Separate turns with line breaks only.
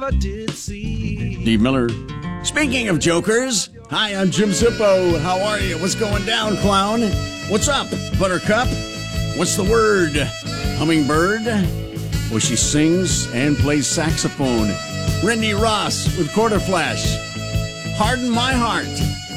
never did see.
Steve Miller. Speaking of jokers, hi, I'm Jim Zippo. How are you? What's going down, clown? What's up, Buttercup? What's the word? Hummingbird? Well, she sings and plays saxophone. Randy Ross with Quarter Flash. Harden My Heart.